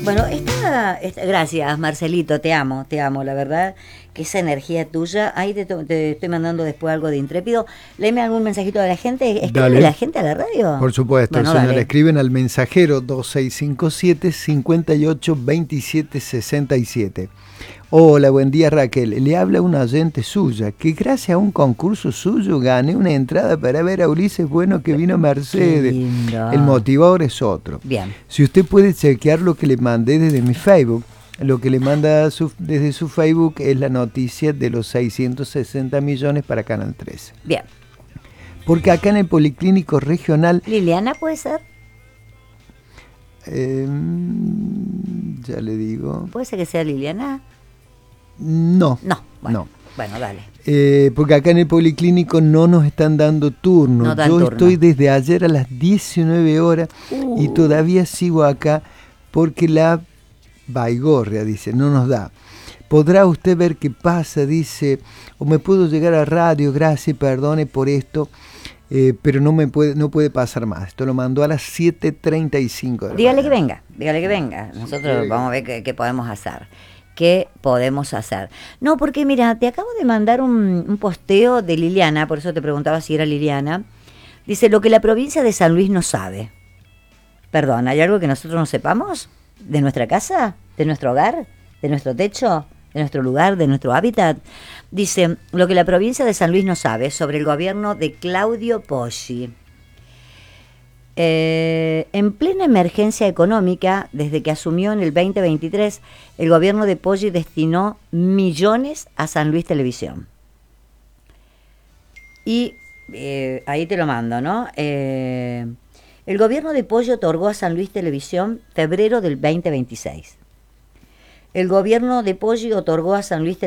Bueno, gracias Marcelito, te amo, la verdad, que esa energía tuya, ahí te estoy mandando después algo de Intrépido. Léeme algún mensajito de la gente. ¿Escribe la gente a la radio? Por supuesto, bueno, señora, dale. escriben al mensajero 2657-582767. Hola, buen día Raquel, le habla una oyente suya, que gracias a un concurso suyo gané una entrada para ver a Ulises Bueno que vino a Mercedes. Qué lindo. El motivador es otro. Bien. Si usted puede chequear lo que le mandé desde mi Facebook, lo que le manda desde su Facebook es la noticia de los 660 millones para Canal 13. Bien. Porque acá en el Policlínico Regional... ¿Liliana puede ser? Ya le digo. ¿Puede ser que sea Liliana? No. No, bueno, no. Bueno, dale. Porque acá en el Policlínico no nos están dando turno. No dan Yo turno. estoy desde ayer a las 19 horas y todavía sigo acá porque la Baigorria, dice, no nos da. Podrá usted ver qué pasa, dice, o me puedo llegar a radio, gracias, perdone por esto, pero no puede pasar más. Esto lo mandó a las 7:35. Dígale que venga. Nosotros vamos a ver qué podemos hacer. ¿Qué podemos hacer? No, porque mira, te acabo de mandar un posteo de Liliana, por eso te preguntaba si era Liliana. Dice, lo que la provincia de San Luis no sabe. Perdón, ¿hay algo que nosotros no sepamos? ¿De nuestra casa? ¿De nuestro hogar? ¿De nuestro techo? ¿De nuestro lugar? ¿De nuestro hábitat? Dice, lo que la provincia de San Luis no sabe sobre el gobierno de Claudio Poggi. En plena emergencia económica, desde que asumió en el 2023, el gobierno de Poggi destinó millones a San Luis Televisión. Y ahí te lo mando, ¿no? El gobierno de Poggi otorgó a San Luis Televisión febrero del 2026. El gobierno de Poggi otorgó a San Luis